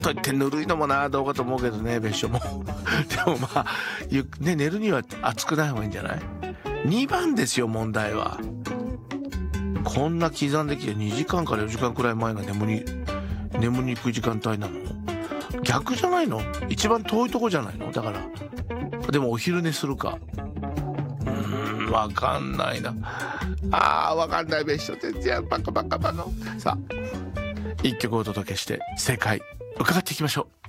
といってぬるいのもなどうかと思うけどね、別所もでもまあね、寝るには暑くない方がいいんじゃない。2番ですよ問題は。こんな刻んできて2時間から4時間くらい前が眠りにくい時間帯なの。逆じゃないの？一番遠いとこじゃないの？だからでもお昼寝するか。わかんないな。わかんない。別所哲也バカ。さあ一曲お届けして正解伺っていきましょう。